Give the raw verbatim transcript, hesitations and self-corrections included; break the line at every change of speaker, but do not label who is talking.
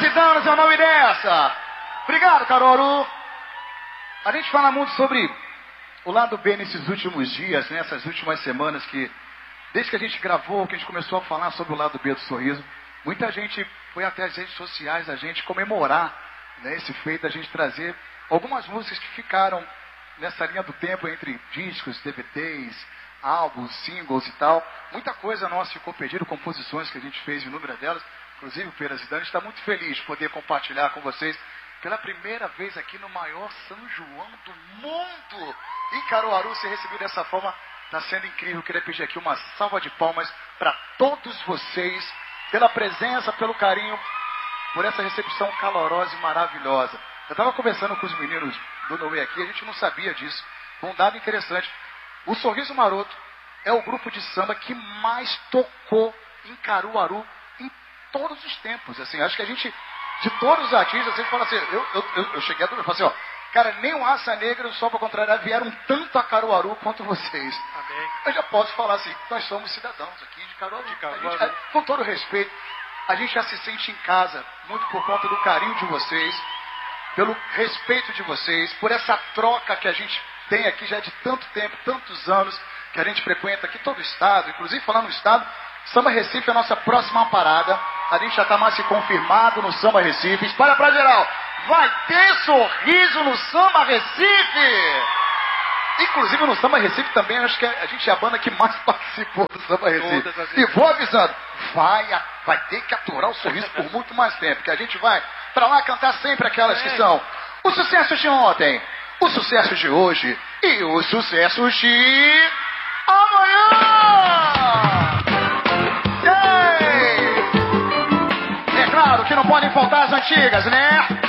Peras e danos é o nome dessa. Obrigado, Caruaru. A gente fala muito sobre o lado B nesses últimos dias, nessas últimas semanas que, desde que a gente gravou, que a gente começou a falar sobre o lado B do sorriso, muita gente foi até as redes sociais a gente comemorar, né, esse feito, a gente trazer algumas músicas que ficaram nessa linha do tempo entre discos, D V Ds, álbuns, singles e tal. Muita coisa nossa ficou perdida, composições que a gente fez, inúmeras delas. Inclusive o Peras e Dani está muito feliz de poder compartilhar com vocês pela primeira vez aqui no maior São João do mundo. Em Caruaru, ser recebido dessa forma está sendo incrível. Eu queria pedir aqui uma salva de palmas para todos vocês, pela presença, pelo carinho, por essa recepção calorosa e maravilhosa. Eu estava conversando com os meninos do Noé aqui, a gente não sabia disso. Um dado interessante. O Sorriso Maroto é o grupo de samba que mais tocou em Caruaru em todos os tempos. Assim, acho que a gente, de todos os artistas, a gente fala assim, eu, eu, eu, eu cheguei a dúvida, eu falei assim, ó, cara, nem o Raça Negra, só para contrariar, vieram tanto a Caruaru quanto vocês. Amém. Eu já posso falar assim, nós somos cidadãos aqui de Caruaru. De Caruaru. A gente, com todo respeito, a gente já se sente em casa, muito por conta do carinho de vocês, pelo respeito de vocês, por essa troca que a gente tem aqui já de tanto tempo, tantos anos, que a gente frequenta aqui todo o estado, inclusive falando no estado, Samba Recife é a nossa próxima parada. A gente já está mais que confirmado no Samba Recife. Espalha pra geral. Vai ter sorriso no Samba Recife! Inclusive no Samba Recife também, acho que a gente é a banda que mais participou do Samba Recife. E vou avisando, vai, vai ter que aturar o sorriso por muito mais tempo, que a gente vai pra lá cantar sempre aquelas que são os sucessos de ontem, os sucessos de hoje e os sucessos de amanhã! Ei! É claro que não podem faltar as antigas, né?